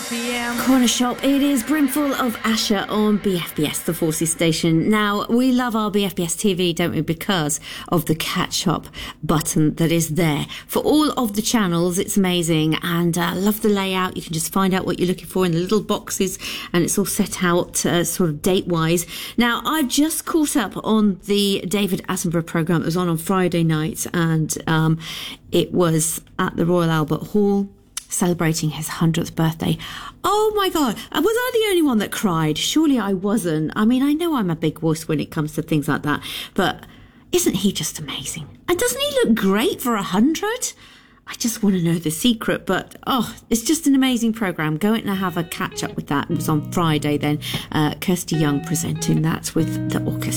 p.m. Corner Shop, it is brimful of Asher on BFBS, the Forces station. Now, we love our BFBS TV, don't we, because of the catch-up button that is there. For all of the channels, it's amazing, and I love the layout. You can just find out what you're looking for in the little boxes, and it's all set out sort of date-wise. Now, I've just caught up on the David Attenborough programme that was on Friday night, and it was at the Royal Albert Hall, celebrating his 100th birthday. Oh my God, was I the only one that cried? Surely I wasn't. I mean, I know I'm a big wuss when it comes to things like that, but isn't he just amazing? And doesn't he look great for 100? I just want to know the secret, but it's just an amazing programme. Go and have a catch up with that. It was on Friday then. Kirsty Young presenting that with the orchestra.